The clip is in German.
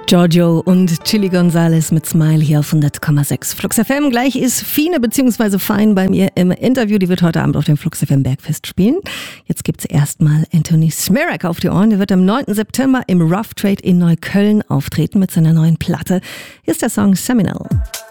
Giorgio und Chili Gonzales mit Smile hier auf 100,6. Flux FM. Gleich ist Fine bzw. Fein bei mir im Interview. Die wird heute Abend auf dem Flux FM Bergfest spielen. Jetzt gibt's erstmal Anthony Smirak auf die Ohren. Der wird am 9. September im Rough Trade in Neukölln auftreten mit seiner neuen Platte. Hier ist der Song Seminal.